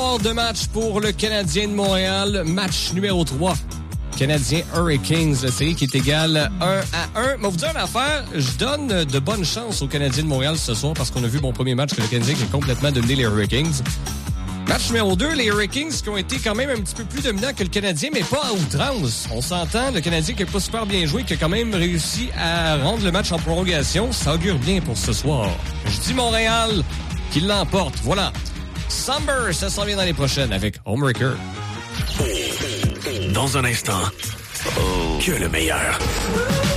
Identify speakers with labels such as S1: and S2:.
S1: soir, 2 matchs pour le Canadien de Montréal. Match numéro 3. Canadien Hurricanes, la série qui est égale 1-1. Mais vous dire une affaire, je donne de bonnes chances aux Canadiens de Montréal ce soir parce qu'on a vu mon premier match que le Canadien qui a complètement dominé les Hurricanes. Match numéro 2, les Hurricanes qui ont été quand même un petit peu plus dominants que le Canadien, mais pas à outrance. On s'entend, le Canadien qui n'a pas super bien joué, qui a quand même réussi à rendre le match en prolongation. Ça augure bien pour ce soir. Je dis Montréal qui l'emporte. Voilà. Somber, ça s'en vient dans les prochaines avec Homewrecker.
S2: Dans un instant, que le meilleur.